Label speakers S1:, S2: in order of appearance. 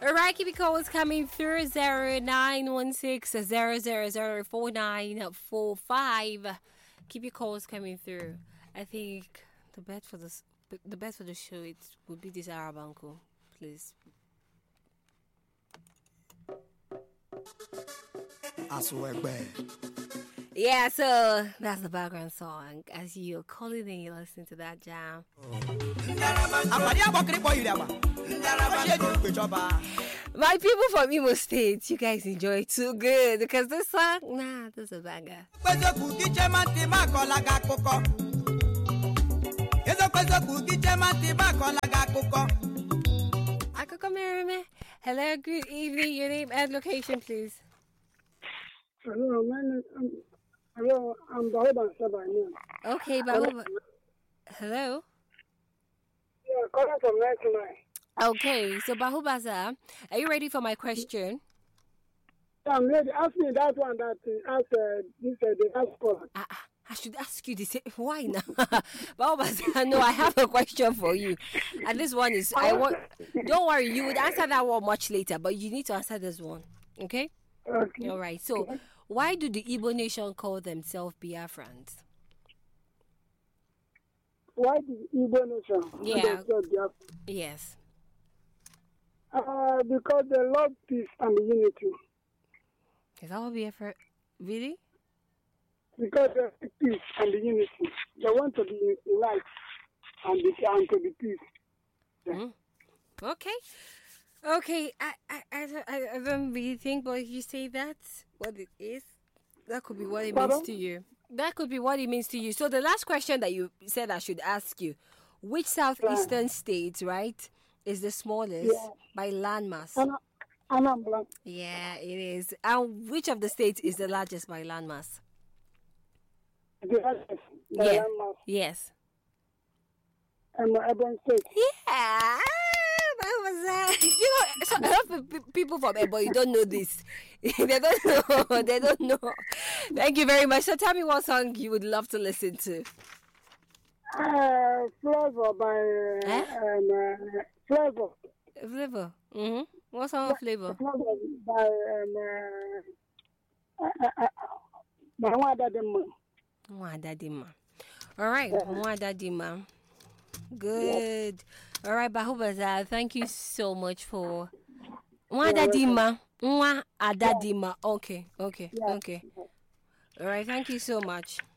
S1: Alright, keep your calls coming through 0916-0004945. Keep your calls coming through. I think the best for the show it would be this Arabanco, please. Yeah, so that's the background song. As you're calling in, you listen to that jam. My people from Imo State, you guys enjoy it too good because this song, this is a banger. Akoko Merime, hello, good evening. Your name and location, please.
S2: Hello, I'm Bahuba Sabani.
S1: Okay, Bahuba. Hello?
S2: Yeah, calling from 99.
S1: Okay, so Bahubaza, are you ready for my question?
S2: I'm ready. Ask me that one that asked the last caller.
S1: I should ask you this. Why now? Bahubaza, no, I have a question for you. And this one is, don't worry, you would answer that one much later, but you need to answer this one. Okay?
S2: Okay.
S1: All right, so why do the Igbo nation call themselves Biafrans?
S2: Why did Igbo nation call themselves Biafrans?
S1: Yes.
S2: Because they love peace and unity.
S1: Is that what Biafra? Really?
S2: Because they love peace and unity. They want to be light and to be peace. Yeah.
S1: Mm-hmm. Okay, I don't really think, but if you say that's what it is, that could be what it means to you. That could be what it means to you. So the last question that you said I should ask you, which southeastern state, right, is the smallest by landmass?
S2: Anambra.
S1: Yeah, it is. And which of the states is the largest by landmass?
S2: The largest by landmass.
S1: Yes.
S2: Ebonyi State.
S1: Yeah. That was so a lot of people from Ebonyi don't know this. They don't know. Thank you very much. So tell me what song you would love to listen to.
S2: Flavor by Flavor.
S1: Flavor. Mm-hmm. What song of Flavor?
S2: Flavor by Mwadadima.
S1: All right, Mwadadima. Good. All right, Bahubaza, thank you so much for Mwadadima. Okay. All right, thank you so much.